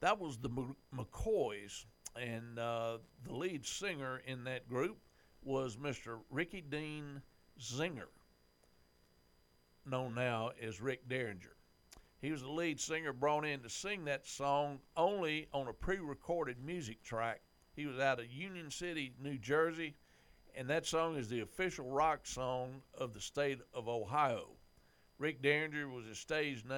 That was the McCoys, and the lead singer in that group was Mr. Ricky Dean Zinger, known now as Rick Derringer. He was the lead singer brought in to sing that song only on a pre recorded music track. He was out of Union City, New Jersey, and that song is the official rock song of the state of Ohio. Rick Derringer was his stage name.